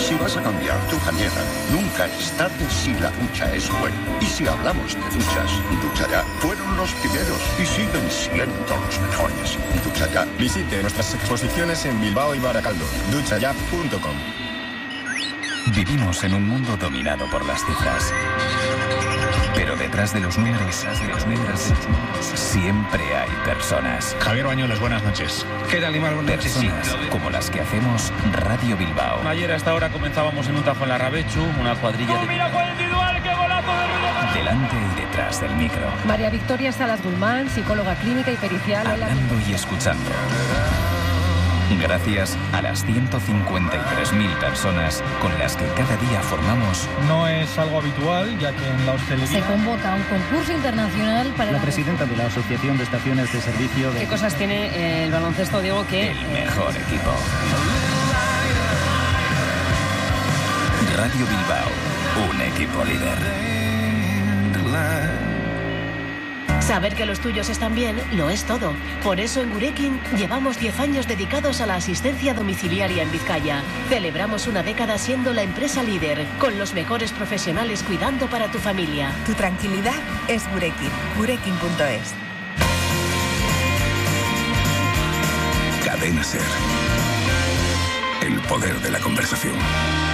Si vas a cambiar tu bañera, nunca es tarde si la ducha es buena. Y si hablamos de duchas, Ducha Ya fueron los primeros y siguen siendo los mejores. Ducha Ya. Visite nuestras exposiciones en Bilbao y Baracaldo. duchaya.com. Vivimos en un mundo dominado por las cifras. Pero detrás de los números, siempre hay personas. Javier Bañuelos, buenas noches. ¿Qué tal, Imar? Buenas noches. Personas como las que hacemos Radio Bilbao. Ayer a esta hora comenzábamos en un tajo en la Rabechu, una cuadrilla de... ¡Mira, fue individual! ¡Qué golazo de Ruido! Delante y detrás del micro. María Victoria Salas Guzmán, psicóloga clínica y pericial. Hablando y escuchando. Gracias a las 153.000 personas con las que cada día formamos. No es algo habitual, ya que en la hostelería... Se convoca un concurso internacional para... La presidenta de la Asociación de Estaciones de Servicio de... ¿Qué cosas tiene el baloncesto, Diego, que... El mejor equipo. Radio Bilbao, un equipo líder. Saber que los tuyos están bien lo es todo. Por eso en Gurekin llevamos 10 años dedicados a la asistencia domiciliaria en Vizcaya. Celebramos una década siendo la empresa líder, con los mejores profesionales cuidando para tu familia. Tu tranquilidad es Gurekin. Gurekin.es. Cadena SER. El poder de la conversación.